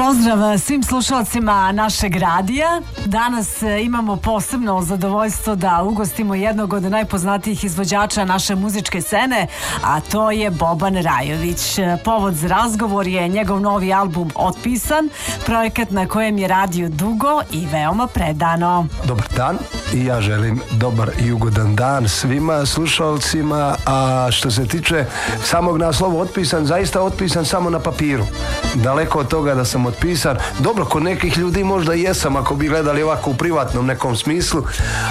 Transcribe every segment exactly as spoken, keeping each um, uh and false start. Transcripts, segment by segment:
Pozdrav svim slušalcima našeg radija. Danas imamo posebno zadovoljstvo da ugostimo jednog od najpoznatijih izvođača naše muzičke scene, a to je Boban Rajović. Povod za razgovor je njegov novi album Otpisan, projekat na kojem je radio dugo i veoma predano. Dobar dan i ja želim dobar i ugodan dan svima slušalcima. A što se tiče samog naslova Otpisan, zaista otpisan samo na papiru. Daleko od toga da sam otpisan. Dobro, kod nekih ljudi možda i jesam ako bi gledali ovako u privatnom nekom smislu,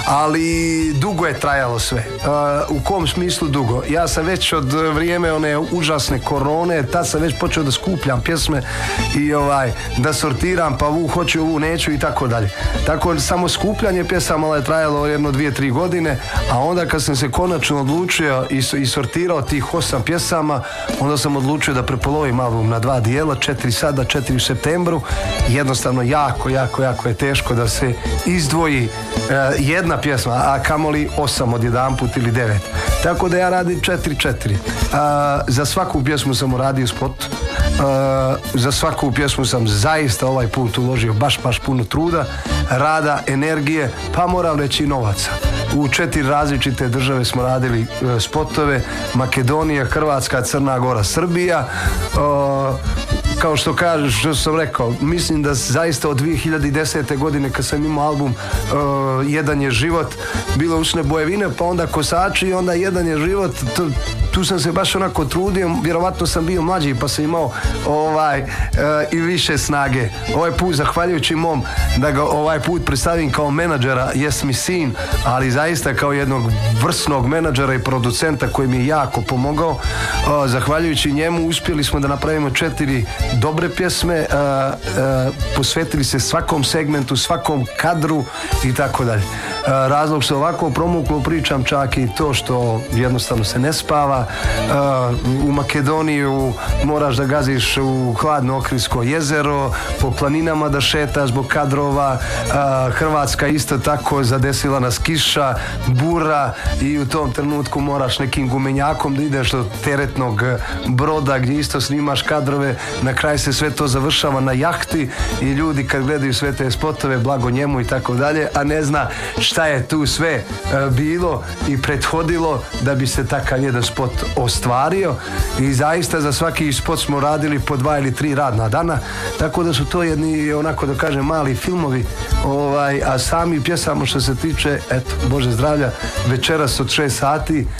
ali dugo je trajalo sve. Uh, u kom smislu dugo? Ja sam već od vrijeme one užasne korone, tad sam već počeo da skupljam pjesme i ovaj, da sortiram, pa ovu hoću, ovu neću i tako dalje. Tako samo skupljanje pjesama je trajalo jedno dvije, tri godine, a onda kad sam se konačno odlučio i, i sortirao tih osam pjesama, onda sam odlučio da prepolovim album na dva dijela, četiri sada, četiri u septembru. Jednostavno jako, jako, jako je teško da se izdvoji uh, jedna pjesma, a kamoli osam od jedanput ili devet. Tako da ja radim četiri četiri. Uh, za svaku pjesmu sam uradio spot. Uh, za svaku pjesmu sam zaista ovaj put uložio baš, baš puno truda, rada, energije, pa moram reći i novaca. U četiri različite države smo radili uh, spotove: Makedonija, Hrvatska, Crna Gora, Srbija. Uh, kao što kažeš, što sam rekao, mislim da zaista od dvije hiljade desete. godine kad sam imao album uh, Jedan je život, bilo Usne bojevine, pa onda Kosači i onda Jedan je život, to, tu sam se baš onako trudio, vjerovatno sam bio mlađi pa sam imao ovaj, uh, i više snage. Ovaj put, zahvaljujući mom, da ga ovaj put predstavim kao menadžera, jest mi sin, ali zaista kao jednog vrsnog menadžera i producenta koji mi je jako pomogao. Uh, zahvaljujući njemu uspjeli smo da napravimo četiri dobre pjesme, uh, uh, posvetili se svakom segmentu, svakom kadru i tako dalje. Razlog što ovako promuklo pričam čak i to što jednostavno se ne spava. Uh, u Makedoniju moraš da gaziš u hladno Ohridsko jezero, po planinama da šetaš zbog kadrova. Uh, Hrvatska isto tako, zadesila nas kiša, bura i u tom trenutku moraš nekim gumenjakom da ideš do teretnog broda gdje isto snimaš kadrove. Na kraju se sve to završava na jahti i ljudi kad gledaju sve te spotove, blago njemu i tako dalje, a ne zna šta je tu sve e, bilo i prethodilo da bi se takav jedan spot ostvario. I zaista za svaki spot smo radili po dva ili tri radna dana, tako da su to jedni, onako da kažem, mali filmovi, ovaj, a sami pjesama što se tiče, eto, Bože zdravlja, večeras od šest sati e,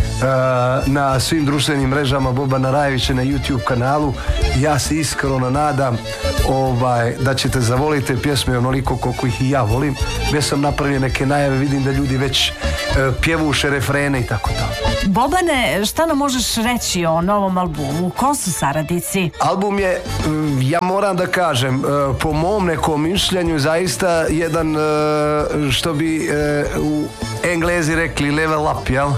na svim društvenim mrežama Bobana Rajovića, na YouTube kanalu. Ja se iskreno nadam ovaj, da ćete zavoliti te pjesme onoliko koliko ih i ja volim. Već sam napravio neke najave, vidim da ljudi već e, pjevuše refrene i tako to. Bobane, šta nam možeš reći o novom albumu? Ko su saradnici? Album je, ja moram da kažem, po mom nekom mišljenju zaista jedan, što bi u Englezi rekli, level up, jel?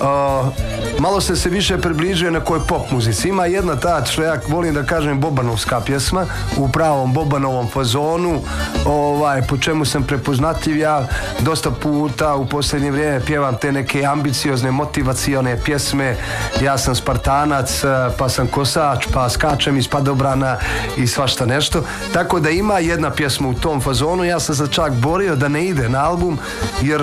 Malo se se više približuje nekoj pop muzici. Ima jedna ta, što ja volim da kažem, bobanovska pjesma, u pravom Bobanovom fazonu, ovaj, po čemu sam prepoznatljiv. Ja dosta puta u posljednje vrijeme pjevam te neke ambiciozne, motivacione pjesme. Ja sam Spartanac, pa sam Kosač, pa skačem iz padobrana i svašta nešto. Tako da ima jedna pjesma u tom fazonu. Ja sam se čak borio da ne ide na album, jer e,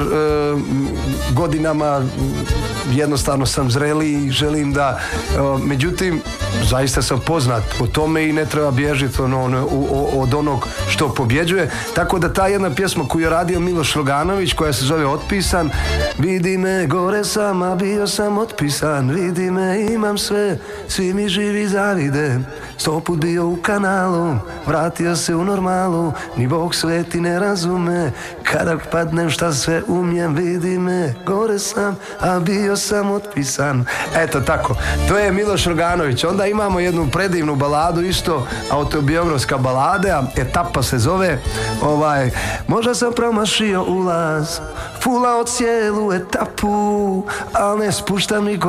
godinama jednostavno sam zreli i želim da, uh, međutim, zaista sam poznat po tome i ne treba bježiti ono, ono, od onog što pobjeđuje. Tako da ta jedna pjesma koju je radio Miloš Roganović, koja se zove Otpisan: vidi me, gore sam, a bio sam otpisan, vidi me, imam sve, svi mi živi zavide, sto put bio u kanalu, vratio se u normalu, ni Bog sveti ne razume, kada padnem šta sve umijem, vidi me, gore sam, a bio sam otpisan. Eto tako, to je Miloš Roganović. Onda imamo jednu predivnu baladu, isto autobiografska balada, Etapa se zove. Ovaj, možda sam promašio ulaz, fulao cijelu etapu, ali ne spuštam niko